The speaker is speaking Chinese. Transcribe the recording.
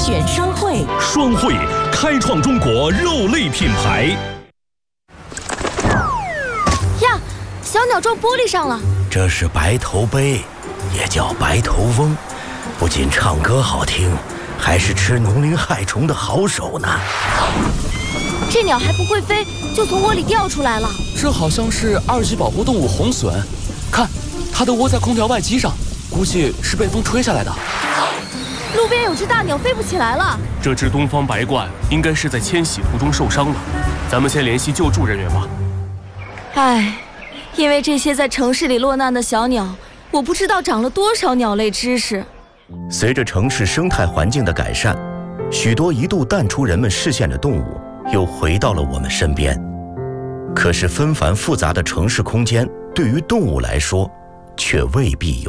选商会， 双汇开创中国肉类品牌。 呀，小鸟撞玻璃上了。 这是白头鹎，也叫白头翁，不仅唱歌好听，还是吃农林害虫的好手呢。 这鸟还不会飞，就从窝里掉出来了。 这好像是2级保护动物红隼，看，它的窝在空调外机上，估计是被风吹下来的。 路边有只大鸟飞不起来了。 这只东方白鹳应该是在迁徙途中受伤了，咱们先联系救助人员吧。 唉，因为这些在城市里落难的小鸟，我不知道长了多少鸟类知识。 随着城市生态环境的改善，许多一度淡出人们视线的动物又回到了我们身边。可是纷繁复杂的城市空间对于动物来说却未必有